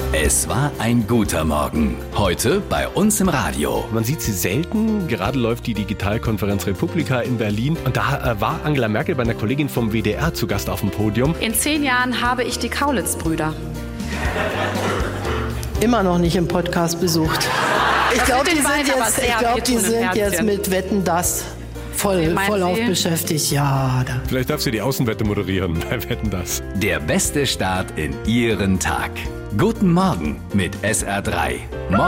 Es war ein guter Morgen. Heute bei uns im Radio. Man sieht sie selten. Gerade läuft die Digitalkonferenz Republika in Berlin. Und da war Angela Merkel bei einer Kollegin vom WDR zu Gast auf dem Podium. In 10 Jahren habe ich die Kaulitz-Brüder. Immer noch nicht im Podcast besucht. Ich glaube, die sind jetzt mit Wetten, das vollauf beschäftigt. Ja. Vielleicht darf sie die Außenwette moderieren bei Wetten, das. Der beste Start in Ihren Tag. Guten Morgen mit SR3.